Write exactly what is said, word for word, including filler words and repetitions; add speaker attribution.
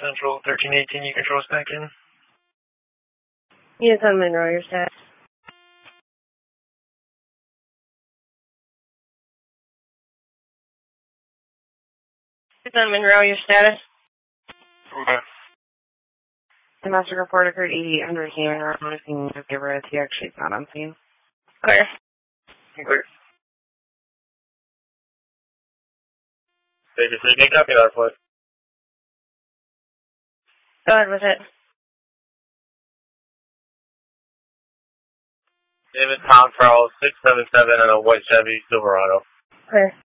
Speaker 1: Central, thirteen eighteen, you control us back in.
Speaker 2: Yes, on Monroe, your status. Yes, on Monroe, your status.
Speaker 1: Okay.
Speaker 2: The master report occurred eighty-eight hundred Hammond Road. I'm looking to give her a T. Actually, it's not on scene. Clear.
Speaker 1: Clear. David, so you can copy that, please.
Speaker 2: Go ahead with it.
Speaker 1: David Tom Farrell, six seven seven, and a white Chevy Silverado.
Speaker 2: Clear.